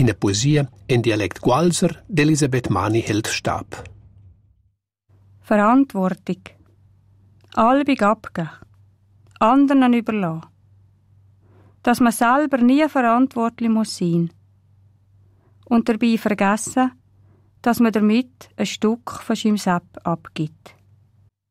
in der Poesie in Dialekt Gualser d'Elisabeth Mani hält Stab. Verantwortung. Albig abgeben. Anderen überlassen. Dass man selber nie verantwortlich muss sein. Und dabei vergessen, dass man damit ein Stück von seinem Sepp abgibt.